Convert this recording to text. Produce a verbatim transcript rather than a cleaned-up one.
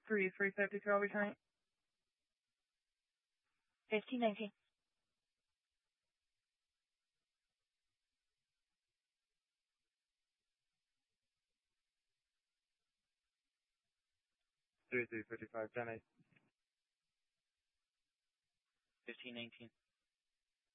three three fifty-two, I'll be turning. fifteen nineteen. three three fifty-five, ten eight. fifteen nineteen.